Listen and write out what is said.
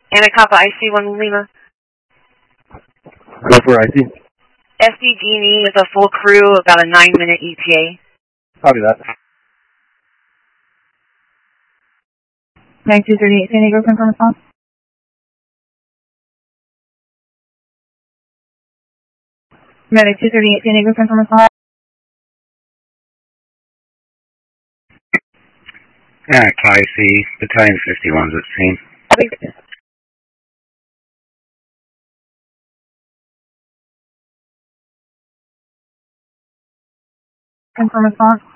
Anacapa IC1 Lima. Go for IC. SDG&E with a full crew, about a 9-minute ETA. Copy that. 9238 San Diego, confirm response. Medic 238 San Diego, confirm response. IC, Battalion 51's at scene. Confirm response.